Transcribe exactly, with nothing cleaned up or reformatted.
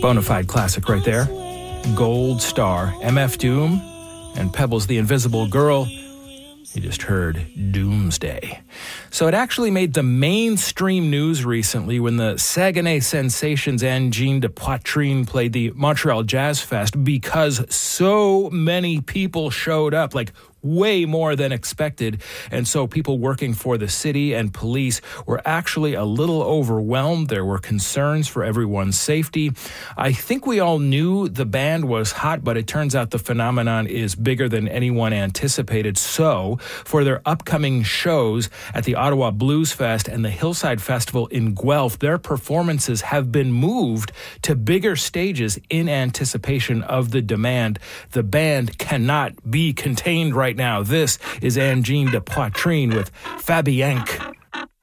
Bonafide classic right there. Gold Star, M F Doom, and Pebbles the Invisible Girl. You just heard Doomsday. So it actually made the mainstream news recently when the Saguenay Sensations and Jean de Poitrine played the Montreal Jazz Fest because so many people showed up, like way more than expected. And so people working for the city and police were actually a little overwhelmed. There were concerns for everyone's safety. I think we all knew the band was hot, but it turns out the phenomenon is bigger than anyone anticipated. So for their upcoming shows at the Ottawa Blues Fest and the Hillside Festival in Guelph, their performances have been moved to bigger stages in anticipation of the demand. The band cannot be contained right now. This is Angine de Poitrine with Fabienque.